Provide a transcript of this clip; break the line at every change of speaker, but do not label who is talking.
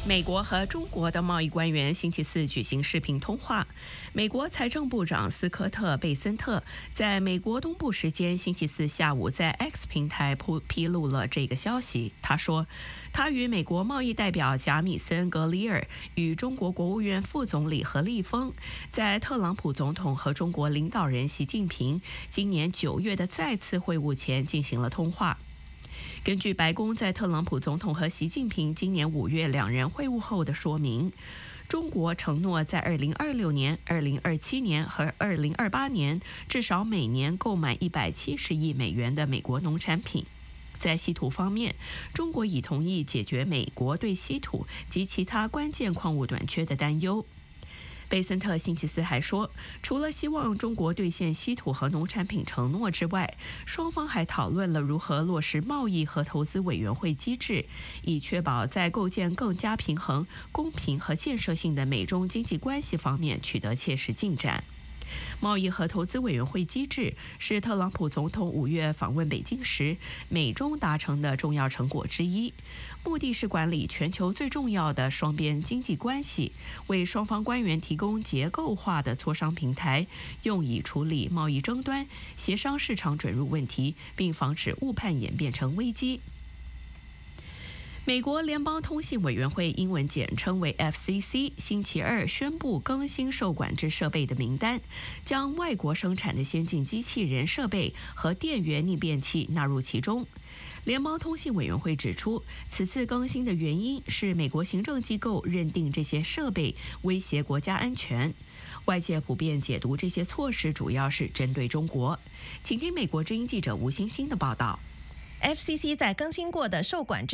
美国和中国的贸易官员星期四举行视频通话。美国财政部长斯科特·贝森特在美国东部时间星期四下午在 X 平台披露了这个消息。他说，他与美国贸易代表贾米森·格里尔与中国国务院副总理何立峰在特朗普总统和中国领导人习近平今年9月的再次会晤前进行了通话。根据白宫在特朗普总统和习近平今年5月两人会晤后的说明，中国承诺在2026年、2027年和2028年至少每年购买170亿美元的美国农产品。在稀土方面，中国已同意解决美国对稀土及其他关键矿物短缺的担忧。贝森特星期四还说，除了希望中国兑现稀土和农产品承诺之外，双方还讨论了如何落实贸易和投资委员会机制，以确保在构建更加平衡、公平和建设性的美中经济关系方面取得切实进展。贸易和投资委员会机制是特朗普总统5月访问北京时美中达成的重要成果之一，目的是管理全球最重要的双边经济关系，为双方官员提供结构化的磋商平台，用以处理贸易争端、协商市场准入问题，并防止误判演变成危机。美国联邦通信委员会（英文简称为 FCC） 星期二宣布更新受管制设备的名单，将外国生产的先进机器人设备和电源逆变器纳入其中。联邦通信委员会指出，此次更新的原因是美国行政机构认定这些设备威胁国家安全。外界普遍解读这些措施主要是针对中国。请听美国之音记者吴欣欣的报道。
FCC 在更新过的受管制